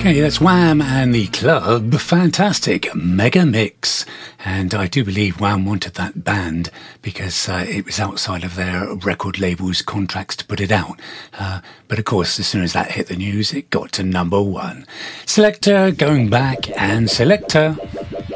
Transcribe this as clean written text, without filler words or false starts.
Okay, that's Wham and the Club. Fantastic. Mega Mix. And I do believe Wham wanted that banned because it was outside of their record label's contracts to put it out. But of course, as soon as that hit the news, it got to number one. Selector going back and Selector.